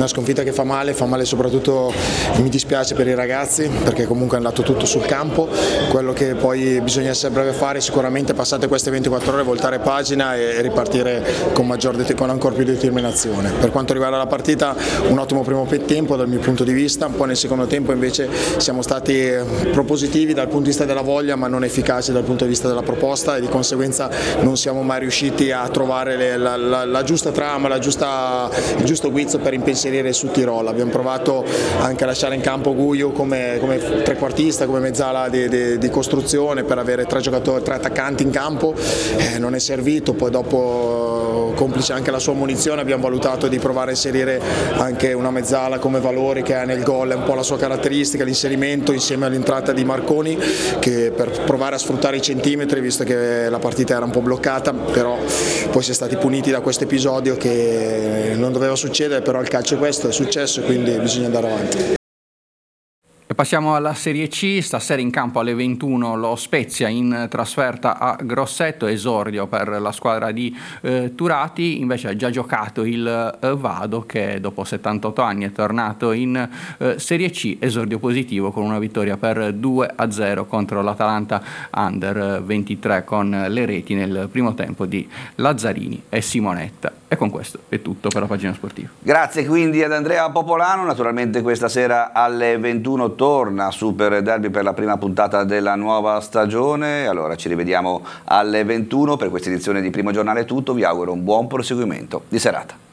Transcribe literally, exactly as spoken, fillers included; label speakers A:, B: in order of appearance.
A: una sconfitta che fa male, fa male soprattutto, mi dispiace per i ragazzi perché comunque è andato tutto sul campo. Quello che poi bisogna essere bravi a fare sicuramente, passate queste ventiquattro ore, voltare pagina e ripartire con, maggior, con ancora più determinazione. Per quanto riguarda la partita, un ottimo primo tempo dal mio punto di vista, un po' nel secondo tempo invece siamo stati propositivi dal punto di vista della voglia ma non efficaci dal punto di vista della proposta, e di conseguenza non siamo mai riusciti a trovare le, la, la, la giusta trama, la giusta, il giusto guizzo per impensierire su Tirol. Abbiamo provato anche a lasciare in campo Guiu come, come trequartista, come mezzala di, di, di costruzione per avere tre giocatori, tre attaccanti in campo, eh, non è servito. Poi dopo, complice anche la sua munizione, abbiamo valutato di provare a inserire anche una mezzala come Valori, che ha nel gol è un po' la sua caratteristica, l'inserimento insieme all'entrata di Marconi, che per provare a sfruttare i centimetri, visto che la partita era un po' bloccata, però poi si è stati puniti da questo episodio che non doveva succedere, però il calcio è questo, è successo e quindi bisogna andare avanti.
B: E passiamo alla Serie C. Stasera in campo alle ventuno lo Spezia in trasferta a Grosseto, esordio per la squadra di eh, Turati. Invece ha già giocato il eh, Vado, che dopo settantotto anni è tornato in eh, Serie C, esordio positivo con una vittoria per due a zero contro l'Atalanta Under ventitré, con le reti nel primo tempo di Lazzarini e Simonetta. E con questo è tutto per la pagina sportiva.
C: Grazie quindi ad Andrea Popolano. Naturalmente questa sera alle ventuno torna Super Derby per la prima puntata della nuova stagione. Allora ci rivediamo alle ventuno. Per questa edizione di Primo Giornale è tutto. Vi auguro un buon proseguimento di serata.